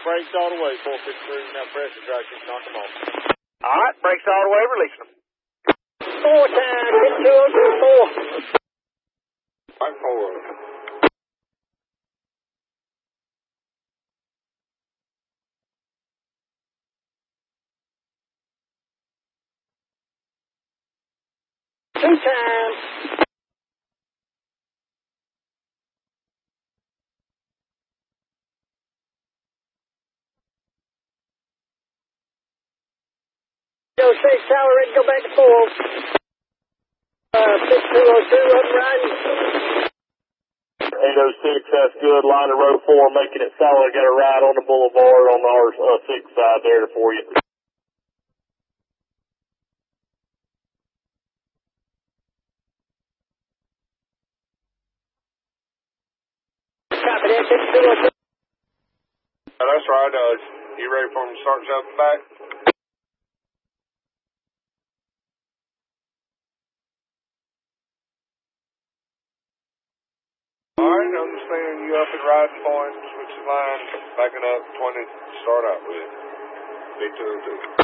brakes all the way, 453, now pressure drive, just knock them off. Alright, brakes all the way, releasing them. 4 time, 2024. Right forward. Two times. Go 6 tower, ready to go back to 4. 6202, up riding. 806, that's good. Line of road 4, making it solid. Got a ride on the boulevard on the R6 side there for you. Copy that, 6202. That's right, you ready for him to start jumping back? Alright, understand you up at riding point, switching line, backing up 20 to start out with. B202.